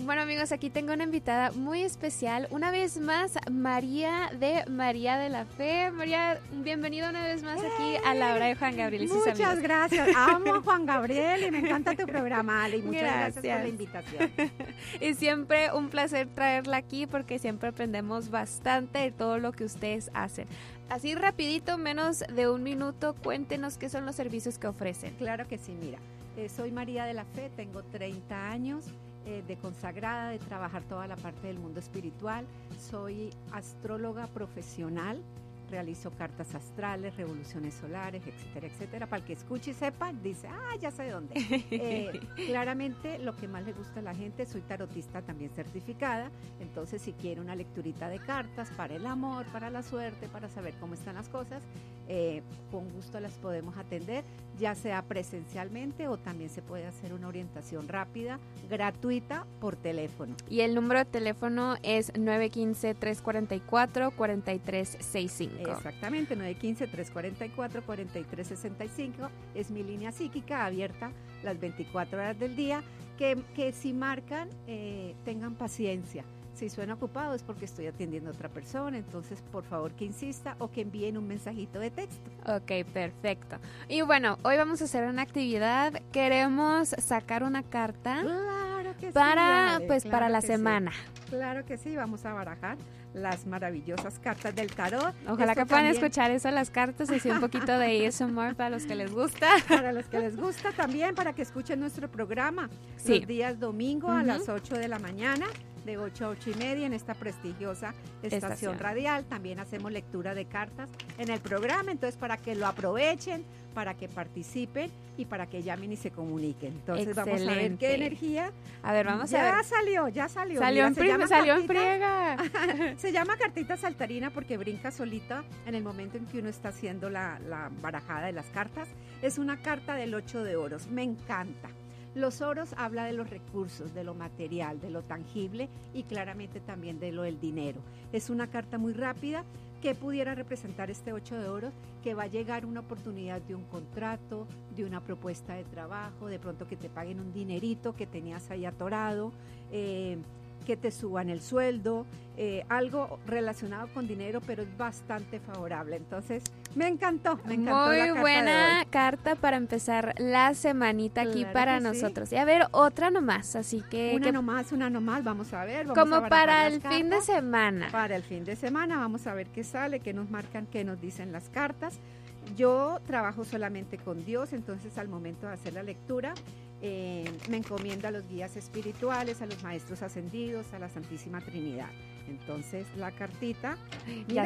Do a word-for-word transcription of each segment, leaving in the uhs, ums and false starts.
Bueno, amigos, aquí tengo una invitada muy especial. Una vez más, María de María de la Fe. María, bienvenida una vez más aquí a la hora de Juan Gabriel y sus amigos. Muchas gracias. Amo a Juan Gabriel y me encanta tu programa, Ale. Y muchas gracias, gracias por la invitación. Y siempre un placer traerla aquí porque siempre aprendemos bastante de todo lo que ustedes hacen. Así rapidito, menos de un minuto, cuéntenos qué son los servicios que ofrecen. Claro que sí, mira. Eh, soy María de la Fe, tengo treinta años. Eh, de consagrada, de trabajar toda la parte del mundo espiritual. Soy astróloga profesional, realizo cartas astrales, revoluciones solares, etcétera, etcétera. Para el que escuche y sepa, dice, ah, ya sé dónde. Eh, claramente, lo que más le gusta a la gente, soy tarotista también certificada, entonces si quiere una lecturita de cartas para el amor, para la suerte, para saber cómo están las cosas, eh, con gusto las podemos atender, ya sea presencialmente o también se puede hacer una orientación rápida, gratuita, por teléfono. Y el número de teléfono es nueve uno cinco, tres cuatro cuatro, cuatro tres seis cinco. Exactamente, nueve uno cinco, tres cuatro cuatro, cuatro tres seis cinco es mi línea psíquica abierta las veinticuatro horas del día, que, que si marcan eh, tengan paciencia. Si suena ocupado es porque estoy atendiendo a otra persona, entonces por favor que insista o que envíen un mensajito de texto. Ok, perfecto. Y bueno, hoy vamos a hacer una actividad, queremos sacar una carta claro que para, sí, pues, claro para la que semana. Sí. Claro que sí, vamos a barajar las maravillosas cartas del tarot. Ojalá Esto que puedan también... escuchar eso, las cartas, y un poquito de A S M R para los que les gusta. Para los que les gusta también, para que escuchen nuestro programa sí. los días domingo uh-huh. a las ocho de la mañana, de ocho a ocho y media en esta prestigiosa estación, estación radial. También hacemos lectura de cartas en el programa, entonces para que lo aprovechen, para que participen y para que llamen y se comuniquen. Entonces Excelente. Vamos a ver qué energía. A ver, vamos ya a ver. Ya salió, ya salió. Salió, Mira, en, se salió en friega. Se llama cartita saltarina porque brinca solita en el momento en que uno está haciendo la, la barajada de las cartas. Es una carta del ocho de oros, me encanta. Los oros habla de los recursos, de lo material, de lo tangible y claramente también de lo del dinero. Es una carta muy rápida que pudiera representar este ocho de oros, que va a llegar una oportunidad de un contrato, de una propuesta de trabajo, de pronto que te paguen un dinerito que tenías ahí atorado, eh, que te suban el sueldo, eh, algo relacionado con dinero, pero es bastante favorable. Entonces, me encantó, me encantó Muy la carta buena de hoy. Carta para empezar la semanita aquí claro para sí. nosotros. Y a ver, otra nomás, así que... Una que, nomás, una nomás, vamos a ver. Vamos como a para el cartas. fin de semana. Para el fin de semana, vamos a ver qué sale, qué nos marcan, qué nos dicen las cartas. Yo trabajo solamente con Dios, entonces al momento de hacer la lectura, eh, me encomiendo a los guías espirituales, a los maestros ascendidos, a la Santísima Trinidad. Entonces la cartita ya mira,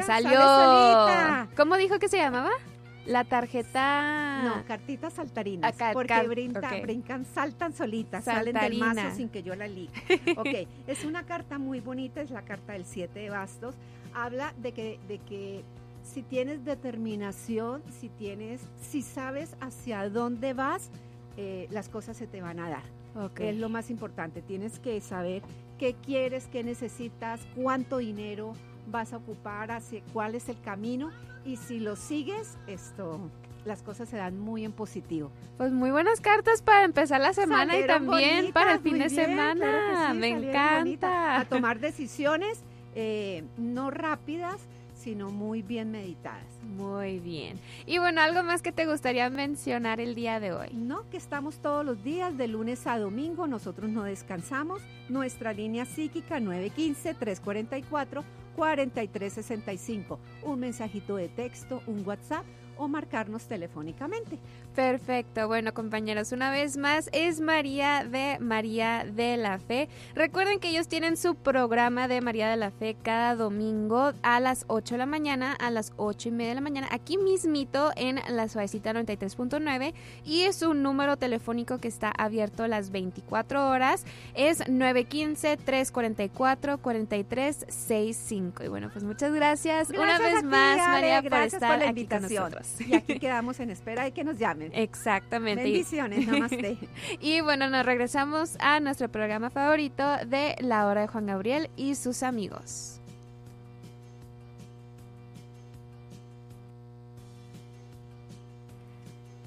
salió. ¿Cómo dijo que se llamaba? La tarjeta... No, cartitas saltarinas, Acá, porque car... brinca, okay. brincan, saltan solitas, Saltarina. Salen del mazo sin que yo la ligue. Ok, es una carta muy bonita, es la carta del siete de bastos. Habla de que, de que si tienes determinación, si tienes, si sabes hacia dónde vas, eh, las cosas se te van a dar. Okay. Es lo más importante, tienes que saber qué quieres, qué necesitas, cuánto dinero vas a ocupar, hacia cuál es el camino, y si lo sigues, esto, las cosas se dan muy en positivo. Pues muy buenas cartas para empezar la semana. Salieron y también bonitas, para el fin de bien, semana. Claro sí, me encanta. Bonitas. A tomar decisiones eh, no rápidas, sino muy bien meditadas. Muy bien. Y bueno, ¿algo más que te gustaría mencionar el día de hoy? No, que estamos todos los días, de lunes a domingo, nosotros no descansamos. Nuestra línea psíquica nueve uno cinco, tres cuatro cuatro, cuatro tres seis cinco. Un mensajito de texto, un WhatsApp o marcarnos telefónicamente. Perfecto. Bueno, compañeros, una vez más es María de María de la Fe. Recuerden que ellos tienen su programa de María de la Fe cada domingo a las ocho de la mañana, a las ocho y media de la mañana, aquí mismito en la Suavecita noventa y tres punto nueve, y es un número telefónico que está abierto las veinticuatro horas, es nueve uno cinco, tres cuatro cuatro, cuatro tres seis cinco. Y bueno, pues muchas gracias, gracias una vez ti, más, Ale, María, por estar por la aquí con invitación. nosotros. Y aquí quedamos en espera de que nos llamen. Exactamente. Bendiciones, namaste. Y bueno, nos regresamos a nuestro programa favorito de La Hora de Juan Gabriel y sus amigos.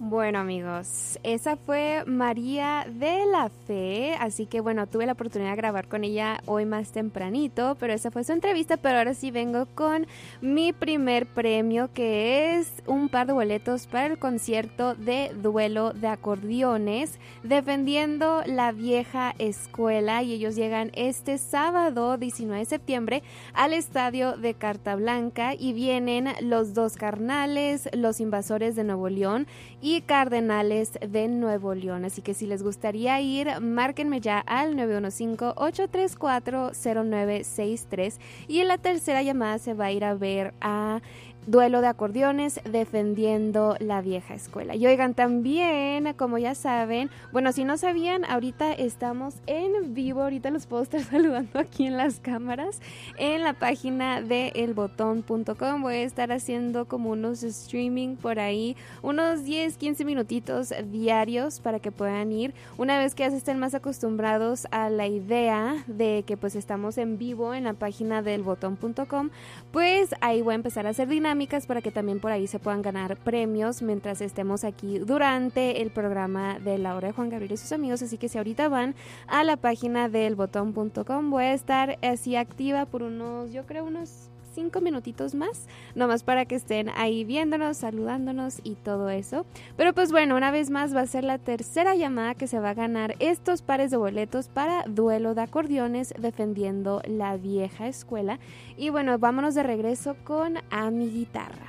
Bueno, amigos, esa fue María de la Fe, así que bueno, tuve la oportunidad de grabar con ella hoy más tempranito, pero esa fue su entrevista, pero ahora sí vengo con mi primer premio, que es un par de boletos para el concierto de Duelo de Acordeones, Defendiendo la Vieja Escuela, y ellos llegan este sábado diecinueve de septiembre al estadio de Carta Blanca, y vienen Los Dos Carnales, Los Invasores de Nuevo León y Cardenales de Nuevo León. Así que si les gustaría ir, márquenme ya al nueve uno cinco, ocho tres cuatro, cero nueve seis tres, y en la tercera llamada se va a ir a ver a Duelo de Acordeones, Defendiendo la Vieja Escuela. Y oigan, también, como ya saben, bueno, si no sabían, ahorita estamos en vivo, ahorita los puedo estar saludando aquí en las cámaras, en la página de el botón punto com. Voy a estar haciendo como unos streaming por ahí, unos diez, quince minutitos diarios para que puedan ir. Una vez que ya se estén más acostumbrados a la idea de que pues estamos en vivo en la página del botón punto com, pues ahí voy a empezar a hacer dinámicas para que también por ahí se puedan ganar premios mientras estemos aquí durante el programa de La Hora de Juan Gabriel y sus amigos. Así que si ahorita van a la página del botón punto com, voy a estar así activa por unos, yo creo unos cinco minutitos más, nomás para que estén ahí viéndonos, saludándonos y todo eso. Pero pues bueno, una vez más va a ser la tercera llamada que se va a ganar estos pares de boletos para Duelo de Acordeones, Defendiendo la Vieja Escuela. Y bueno, vámonos de regreso con A Mi Guitarra.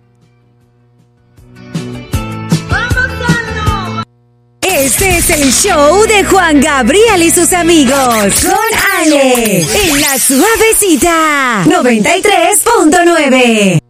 Este es el show de Juan Gabriel y sus amigos. Con Ale. En la Suavecita. noventa y tres punto nueve.